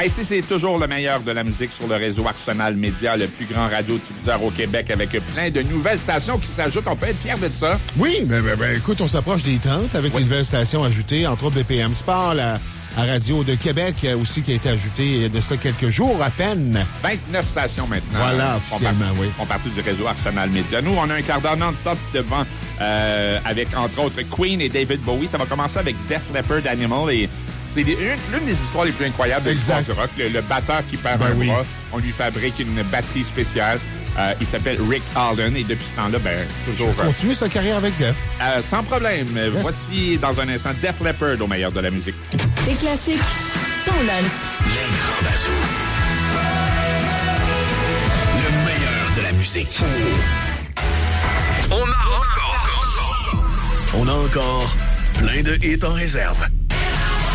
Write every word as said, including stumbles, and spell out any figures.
Ben ici, c'est toujours le meilleur de la musique sur le réseau Arsenal Média, le plus grand radiodiffuseur au Québec, avec plein de nouvelles stations qui s'ajoutent. On peut être fiers de ça. Oui, ben, ben, ben écoute, on s'approche des trente avec oui. une nouvelle station ajoutée, entre autres B P M Sport, la, la radio de Québec aussi qui a été ajoutée de ça quelques jours à peine. vingt-neuf stations maintenant. Voilà, officiellement, font partie, oui. font partie du réseau Arsenal Média. Nous, on a un quart d'heure non-stop devant, euh, avec entre autres Queen et David Bowie. Ça va commencer avec Def Leppard Animal et c'est l'une des histoires les plus incroyables de l'histoire du rock. Le, le batteur qui perd ben un oui. bras, on lui fabrique une batterie spéciale. Euh, il s'appelle Rick Alden et depuis ce temps-là, ben, toujours... Il continue sa carrière avec Def. Euh, sans problème. Yes. Voici, dans un instant, Def Leppard au meilleur de la musique. Tes classiques, ton lunch. Les grands bazous. Le meilleur de la musique. On a encore... On a encore plein de hits en réserve.